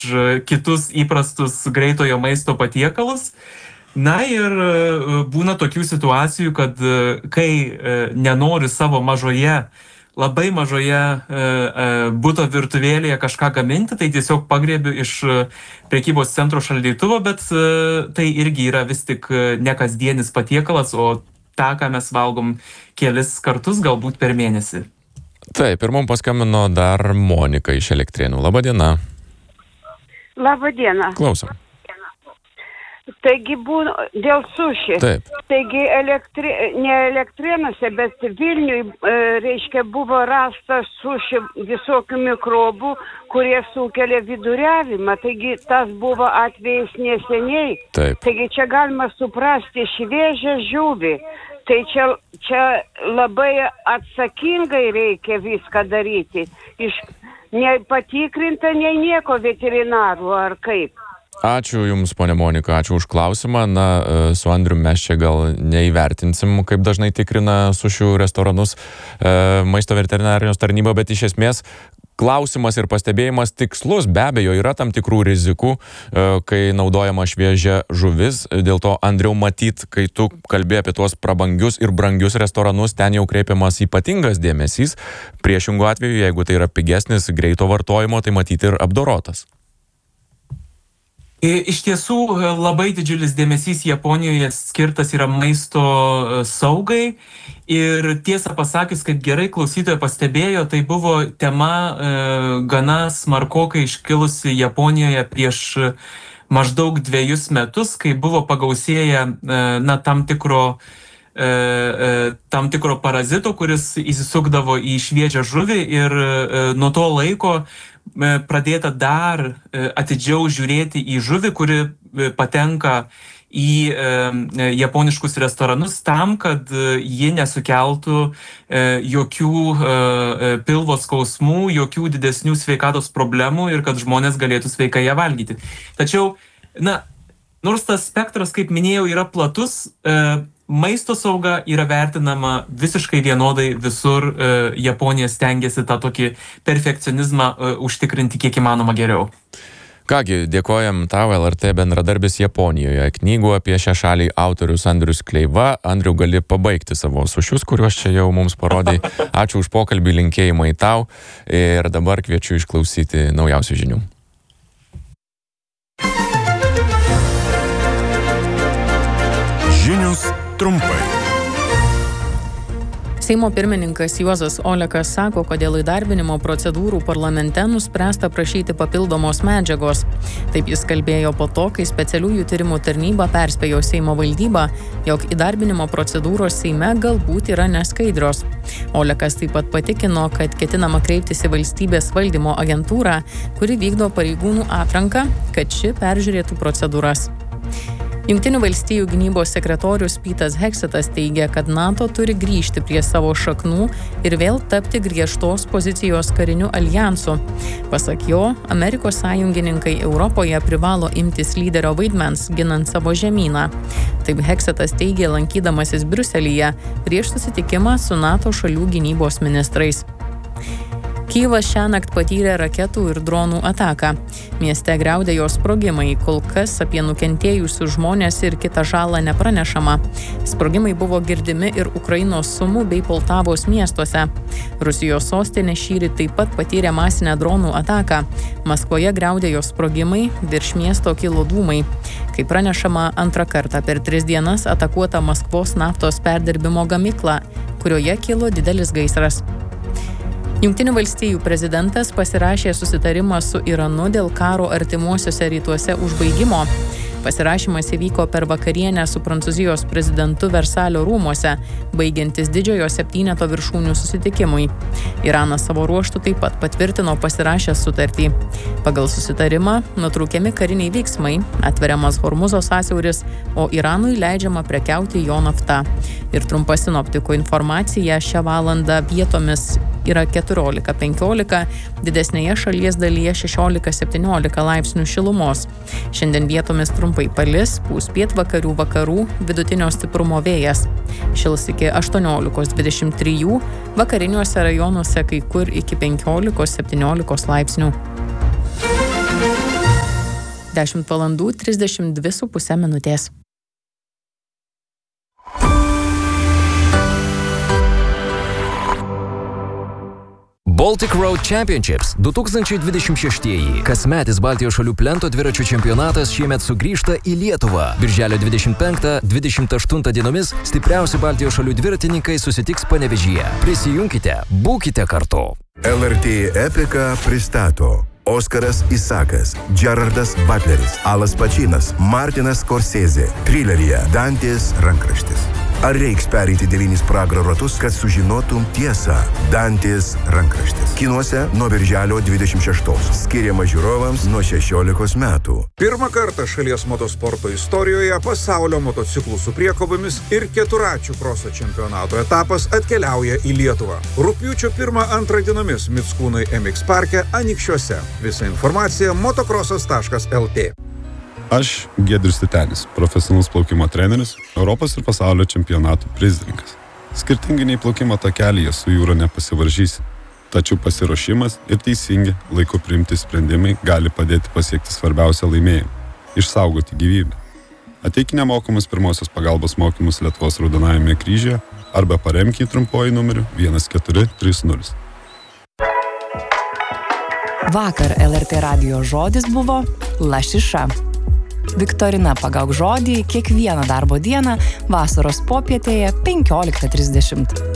kitus įprastus greitojo maisto patiekalus. Na ir būna tokių situacijų, kad kai nenori savo labai mažoje buto virtuvėlėje kažką gaminti, tai tiesiog pagriebiu iš prekybos centro šaldytuvo, bet tai irgi yra vis tik ne kasdienis patiekalas, o tą, ką mes valgom kelis kartus, galbūt per mėnesį. Taip, ir mums paskambino dar Monika iš Elektrėnų. Labadiena. Labadiena. Klausom. Taigi būna dėl suši. Taip. Taigi ne Elektrėnuose, bet Vilniui, reiškia, buvo rastas suši visokių mikrobų, kurie sukelia viduriavimą. Taigi tas buvo atvejis neseniai. Taip. Taigi čia galima suprasti šviežią žuvį. Tai čia labai atsakingai reikia viską daryti. Nepatikrinta, nei nieko veterinarų ar kaip. Ačiū Jums, ponia Monika, ačiū už klausimą. Na, su Andriumi mes čia gal neįvertinsim, kaip dažnai tikrina sušių restoranus maisto veterinarijos tarnyba, bet iš esmės klausimas ir pastebėjimas tikslus. Be abejo, yra tam tikrų rizikų, kai naudojama šviežia žuvis. Dėl to, Andriau, matyt, kai tu kalbėjai apie tuos prabangius ir brangius restoranus, ten jau kreipiamas ypatingas dėmesys. Priešingų atveju, jeigu tai yra pigesnis, greito vartojimo, tai matyti ir apdorotas. Iš tiesų labai didžiulis dėmesys Japonijoje skirtas yra maisto saugai ir tiesą pasakius, kaip gerai klausytoja pastebėjo, tai buvo tema gana smarkokai iškilusi Japonijoje prieš maždaug 2 metus, kai buvo pagausėję tam tikro parazito, kuris įsisukdavo į šviežią žuvį ir nuo to laiko pradėta dar atidžiau žiūrėti į žuvį, kuri patenka į japoniškus restoranus tam, kad ji nesukeltų jokių pilvo skausmų, jokių didesnių sveikatos problemų ir kad žmonės galėtų sveikai ją valgyti. Tačiau, nors tas spektras, kaip minėjau, yra platus, maisto sauga yra vertinama visiškai vienodai visur. Japonija stengiasi tą tokį perfekcionizmą užtikrinti kiek įmanoma geriau. Kągi, dėkojam tau, LRT bendradarbis Japonijoje. Knygų apie šią šalį autorius Andrius Kleiva. Andriu, gali pabaigti savo sušius, kuriuos čia jau mums parodai. Ačiū už pokalbį, linkėjimai tau. Ir dabar kviečiu išklausyti naujausių žinių. Žinios trumpai. Seimo pirmininkas Juozas Olekas sako, kad dėl įdarbinimo procedūrų parlamente nuspręsta prašyti papildomos medžiagos. Taip jis kalbėjo po to, kai specialiųjų tyrimų tarnyba perspėjo Seimo valdybą, jog įdarbinimo procedūros Seime galbūt yra neskaidrios. Olekas taip pat patikino, kad ketinama kreiptis į valstybės valdymo agentūrą, kuri vykdo pareigūnų atranką, kad ši peržiūrėtų procedūras. Jungtinių valstijų gynybos sekretorius Petas Hegsetas teigia, kad NATO turi grįžti prie savo šaknų ir vėl tapti griežtos pozicijos kariniu aljansu. Pasak jo, Amerikos sąjungininkai Europoje privalo imtis lyderio vaidmens, ginant savo žemyną. Taip Hegsetas teigė, lankydamasis Briuselyje prieš susitikimą su NATO šalių gynybos ministrais. Kyjivas šiąnakt patyrė raketų ir dronų ataką. Mieste griaudėjo sprogimai, kol kas apie nukentėjusius žmonės ir kitą žalą nepranešama. Sprogimai buvo girdimi ir Ukrainos Sumų bei Poltavos miestuose. Rusijos sostinė šįryt taip pat patyrė masinę dronų ataką. Maskvoje griaudėjo sprogimai, virš miesto kilo dūmai. Kaip pranešama, antrą kartą per 3 dienas atakuota Maskvos naftos perdirbimo gamykla, kurioje kilo didelis gaisras. Jungtinių valstijų prezidentas pasirašė susitarimą su Iranu dėl karo artimuosiuose rytuose užbaigimo. Pasirašymas įvyko per vakarienę su Prancūzijos prezidentu Versalio rūmuose, baigiantis didžiojo 7 viršūnių susitikimui. Iranas savo ruožtu taip pat patvirtino pasirašęs sutartį. Pagal susitarimą nutraukiami kariniai veiksmai, atveriamas Hormuzo sąsiauris, o Iranui leidžiama prekiauti jo nafta. Ir trumpa sinoptikų informacija šią valandą vietomis yra 14-15, didesnėje šalies dalyje 16-17 laipsnių šilumos. Šiandien vietomis trumpai palis, pūs pietvakarių vakarų, vidutinio stiprumo vėjas. Šils iki 18-23, vakariniuose rajonuose kai kur iki 15-17 laipsnių. 10:32:30 minutės. Baltic Road Championships 2026. Kasmetis Baltijos šalių plento dviračių čempionatas šiemet sugrįžta į Lietuvą. Birželio 25-28 dienomis stipriausi Baltijos šalių dviratininkai susitiks Panevėžyje. Prisijunkite, būkite kartu. LRT Epica pristato Oskaras Isakas, Gerardas Butleris, Alas Pačinas, Martinas Scorsese, trileryje Dantės rankraštis. Ar reiks pereiti 9 pragaro ratus, kad sužinotum tiesą? Dantės rankraštis. Kinuose nuo birželio 26. Skiriama žiūrovams nuo 16 metų. Pirmą kartą šalies motosporto istorijoje pasaulio motociklų su priekabomis ir keturračių kroso čempionato etapas atkeliauja į Lietuvą. Rugpjūčio 1-2 dienomis Mickūnai MX parke Anykščiuose. Visa informacija motocrossas.lt. Aš Giedrius Titenis, profesionalus plaukimo treneris, Europos ir pasaulio čempionatų prizininkas. Skirtingai nei plaukimo takelyje su jūra nepasivaržysi, tačiau pasiruošimas ir teisingi laiku priimti sprendimai gali padėti pasiekti svarbiausią laimėjimą – išsaugoti gyvybę. Ateik nemokamus pirmosios pagalbos mokymus Lietuvos Raudonajame kryžiuje arba paremk jį trumpuoju numeriu 1430. Vakar LRT radijo žodis buvo lašiša. Viktorina pagauk žodį kiekvieną darbo dieną vasaros popietėje 15:30.